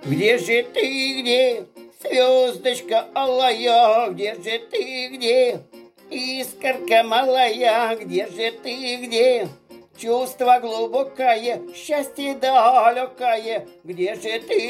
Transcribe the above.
Где же ты, где, звездочка алая, где же ты, где, искорка малая, где же ты, где, чувство глубокое, счастье далекое, где же ты?